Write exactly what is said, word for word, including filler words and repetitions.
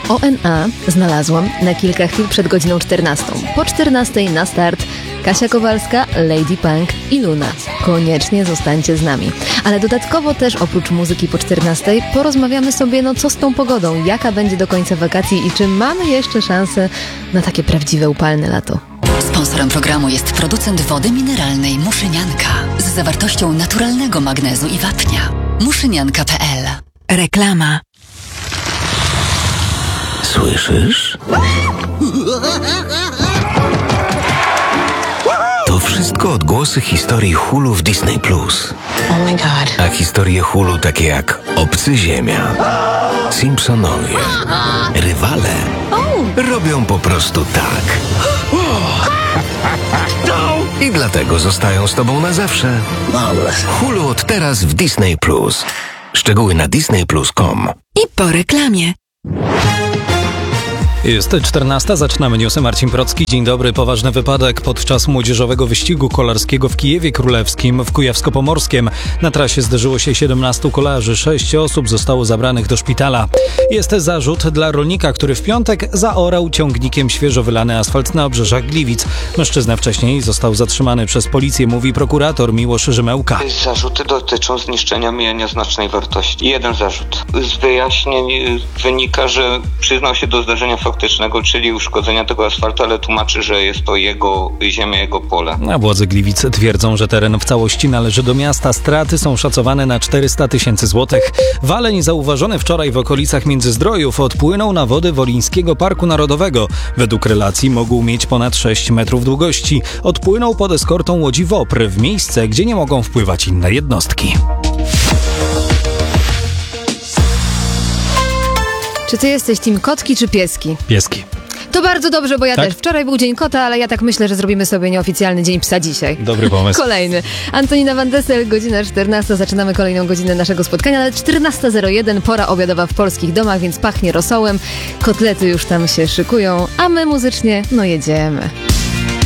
O N A znalazłam na kilka chwil przed godziną czternastą. Po czternastej na start Kasia Kowalska, Lady Punk i Luna. Koniecznie zostańcie z nami. Ale dodatkowo też oprócz muzyki po czternastej porozmawiamy sobie, no co z tą pogodą, jaka będzie do końca wakacji i czy mamy jeszcze szansę na takie prawdziwe upalne lato. Sponsorem programu jest producent wody mineralnej Muszynianka z zawartością naturalnego magnezu i wapnia. muszynianka kropka p l. Reklama. Słyszysz? To wszystko odgłosy historii Hulu w Disney Plus. Oh my god. A historie Hulu takie jak Obcy Ziemia, Simpsonowie, Rywale robią po prostu tak. I dlatego zostają z tobą na zawsze. Hulu od teraz w Disney Plus. Szczegóły na disney plus kropka com. I po reklamie. Jest czternasta, zaczynamy newsy. Marcin Procki. Dzień dobry. Poważny wypadek podczas młodzieżowego wyścigu kolarskiego w Kijewie Królewskim w Kujawsko-Pomorskiem. Na trasie zderzyło się siedemnastu kolarzy. Sześć osób zostało zabranych do szpitala. Jest zarzut dla rolnika, który w piątek zaorał ciągnikiem świeżo wylany asfalt na obrzeżach Gliwic. Mężczyzna wcześniej został zatrzymany przez policję, mówi prokurator Miłosz Rzymełka. Zarzuty dotyczą zniszczenia mienia znacznej wartości. Jeden zarzut. Z wyjaśnień wynika, że przyznał się do zdarzenia faktycznego, czyli uszkodzenia tego asfaltu, ale tłumaczy, że jest to jego ziemia, jego pole. A władze Gliwic twierdzą, że teren w całości należy do miasta. Straty są szacowane na czterysta tysięcy złotych. Waleń zauważony wczoraj w okolicach Międzyzdrojów odpłynął na wody Wolińskiego Parku Narodowego. Według relacji mógł mieć ponad sześć metrów długości. Odpłynął pod eskortą łodzi WOPR w miejsce, gdzie nie mogą wpływać inne jednostki. Czy ty jesteś team kotki czy pieski? Pieski. To bardzo dobrze, bo ja Tak? też. Wczoraj był dzień kota, ale ja tak myślę, że zrobimy sobie nieoficjalny dzień psa dzisiaj. Dobry pomysł. Kolejny. Antonina Van Dessel, godzina czternasta. Zaczynamy kolejną godzinę naszego spotkania, ale czternasta zero jeden, pora obiadowa w polskich domach, więc pachnie rosołem. Kotlety już tam się szykują, a my muzycznie, no jedziemy.